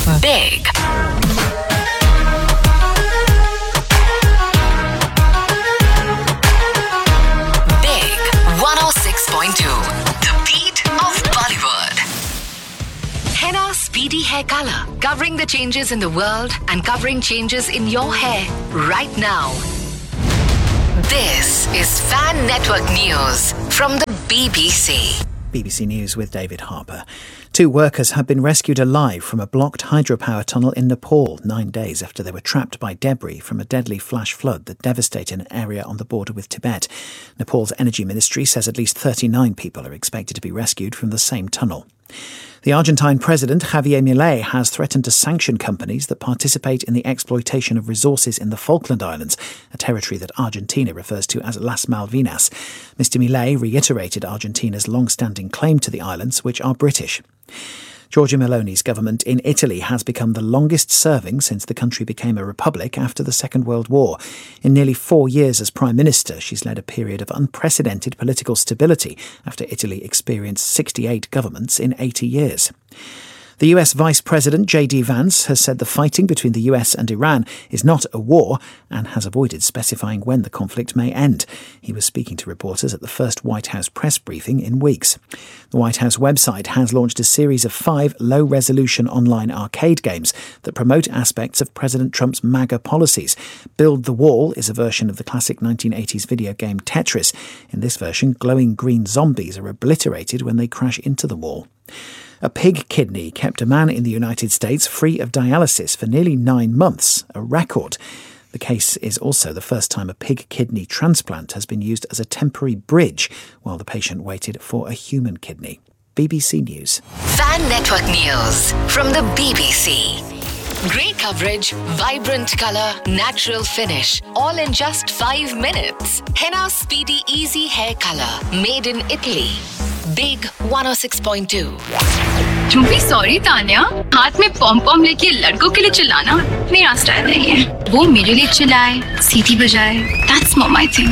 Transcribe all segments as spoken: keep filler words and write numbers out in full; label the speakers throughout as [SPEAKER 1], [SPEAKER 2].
[SPEAKER 1] Big Big one oh six point two, the beat of Bollywood. Henna Speedy Hair Color, covering the changes in the world and covering changes in your hair right now. This is Fan Network News from the B B C.
[SPEAKER 2] B B C News with David Harper. Two workers have been rescued alive from a blocked hydropower tunnel in Nepal nine days after they were trapped by debris from a deadly flash flood that devastated an area on the border with Tibet. Nepal's energy ministry says at least thirty-nine people are expected to be rescued from the same tunnel. The Argentine president, Javier Milei, has threatened to sanction companies that participate in the exploitation of resources in the Falkland Islands, a territory that Argentina refers to as Las Malvinas. Mister Milei reiterated Argentina's long-standing claim to the islands, which are British. Giorgia Meloni's government in Italy has become the longest-serving since the country became a republic after the Second World War. In nearly four years as Prime Minister, she's led a period of unprecedented political stability after Italy experienced sixty-eight governments in eighty years. The U S Vice President J D Vance has said the fighting between the U S and Iran is not a war and has avoided specifying when the conflict may end. He was speaking to reporters at the first White House press briefing in weeks. The White House website has launched a series of five low-resolution online arcade games that promote aspects of President Trump's MAGA policies. Build the Wall is a version of the classic nineteen eighties video game Tetris. In this version, glowing green zombies are obliterated when they crash into the wall. A pig kidney kept a man in the United States free of dialysis for nearly nine months, a record. The case is also the first time a pig kidney transplant has been used as a temporary bridge while the patient waited for a human kidney. B B C News.
[SPEAKER 1] Fan Network News from the B B C. Great coverage, vibrant colour, natural finish, all in just five minutes. Henna Speedy Easy Hair Color, made in Italy. Big one oh six point two.
[SPEAKER 3] चुप्पी sorry Tanya, हाथ में पॉम पॉम लेके लड़कों के लिए चिल्लाना मेरा style नहीं है। वो मेरे लिए चिल्लाए, सीटी बजाए, that's not my thing.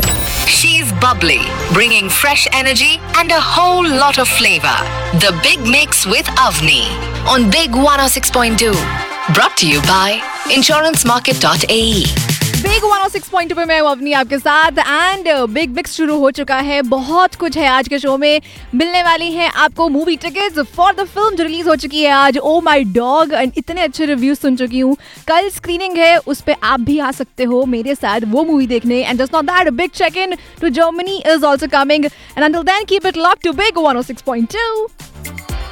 [SPEAKER 1] She's bubbly, bringing fresh energy and a whole lot of flavor. The Big Mix with Avni on Big one oh six point two. Brought to you by insurance market dot a e.
[SPEAKER 4] Big one oh six point two पे मैं हूं अवनी आपके साथ and big mix शुरू हो चुका है। बहुत कुछ है आज के शो में। मिलने वाली हैं आपको movie tickets for the film जो रिलीज हो चुकी है आज, ओ माय डॉग, एंड इतने अच्छे रिव्यूज सुन चुकी हूँ। कल स्क्रीनिंग है, उस पे आप भी आ सकते हो मेरे साथ वो मूवी देखने। And just not that, big check in to Germany is also coming and until then keep it locked to big one oh six point two.